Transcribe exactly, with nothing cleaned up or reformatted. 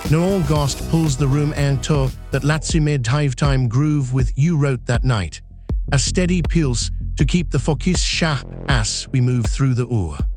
Noel Ghost pulls the room into that Latsumid time groove with You Wrote That Night. A steady pulse to keep the focus sharp as we move through the hour.